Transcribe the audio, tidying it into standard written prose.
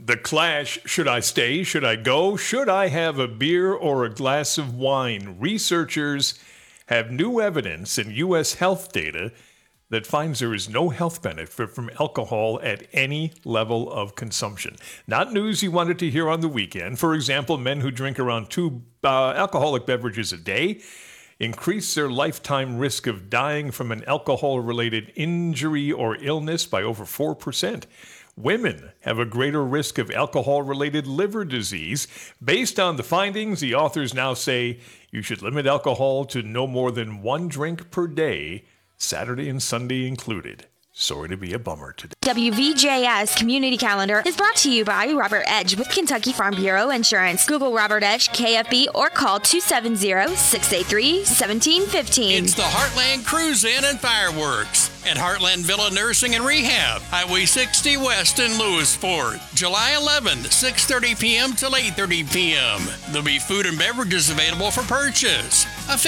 The Clash, should I stay? Should I go? Should I have a beer or a glass of wine? Researchers have new evidence in U.S. health data that finds there is no health benefit from alcohol at any level of consumption. Not news you wanted to hear on the weekend. For example, men who drink around 2 alcoholic beverages a day increase their lifetime risk of dying from an alcohol-related injury or illness by over 4%. Women have a greater risk of alcohol-related liver disease. Based on the findings, the authors now say you should limit alcohol to no more than 1 drink per day, Saturday and Sunday included. Sorry to be a bummer today. WVJS Community Calendar is brought to you by Robert Edge with Kentucky Farm Bureau Insurance. Google Robert Edge, KFB, or call 270-683-1715. It's the Heartland Cruise In and Fireworks at Heartland Villa Nursing and Rehab, Highway 60 West in Lewisport. July 11th, 6:30 p.m. till 8:30 p.m. There'll be food and beverages available for purchase.